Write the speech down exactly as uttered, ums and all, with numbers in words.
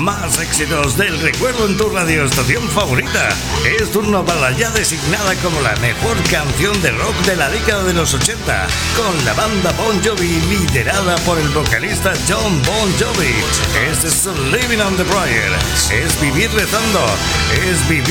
más éxitos del recuerdo en tu radioestación favorita. Es turno para la ya designada como la mejor canción de rock de la década de los ochenta, con la banda Bon Jovi liderada por el vocalista John Bon Jovi. Es Living on the Prayer, es vivir rezando, es vivir